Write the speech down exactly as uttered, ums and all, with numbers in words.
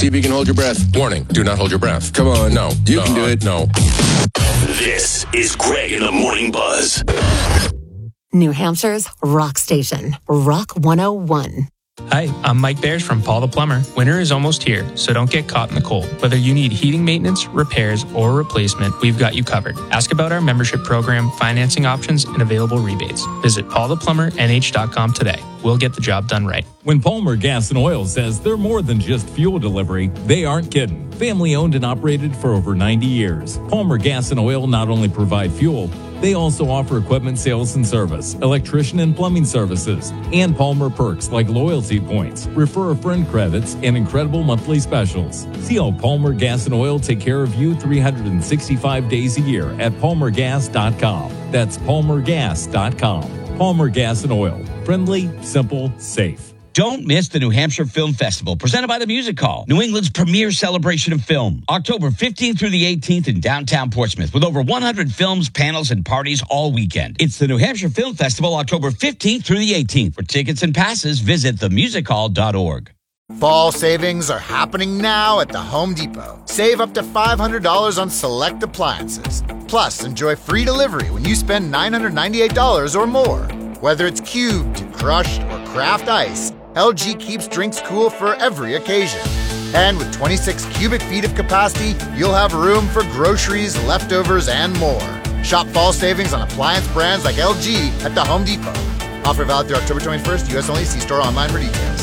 See if you can hold your breath. Warning, do not hold your breath. Come on. No. You uh, can do it. No. This is Greg in the Morning Buzz. New Hampshire's rock station, Rock one oh one. Hi, I'm Mike Bears from Paul the Plumber. Winter is almost here, so don't get caught in the cold. Whether you need heating maintenance, repairs, or replacement, we've got you covered. Ask about our membership program, financing options, and available rebates. Visit paul the plumber n h dot com today. We'll get the job done right. When Palmer Gas and Oil says they're more than just fuel delivery, they aren't kidding. Family owned and operated for over ninety years. Palmer Gas and Oil not only provide fuel, they also offer equipment sales and service, electrician and plumbing services, and Palmer perks like loyalty points, refer a friend credits, and incredible monthly specials. See how Palmer Gas and Oil take care of you three hundred sixty-five days a year at palmer gas dot com. That's palmer gas dot com. Palmer Gas and Oil. Friendly, simple, safe. Don't miss the New Hampshire Film Festival, presented by the Music Hall, New England's premier celebration of film. October fifteenth through the eighteenth in downtown Portsmouth, with over one hundred films, panels, and parties all weekend. It's the New Hampshire Film Festival, October fifteenth through the eighteenth. For tickets and passes, visit the music hall dot org. Fall savings are happening now at the Home Depot. Save up to five hundred dollars on select appliances. Plus, enjoy free delivery when you spend nine hundred ninety-eight dollars or more. Whether it's cubed, crushed, or craft ice, L G keeps drinks cool for every occasion. And with twenty-six cubic feet of capacity, you'll have room for groceries, leftovers, and more. Shop fall savings on appliance brands like L G at the Home Depot. Offer valid through October twenty-first, U S only. See store online for details.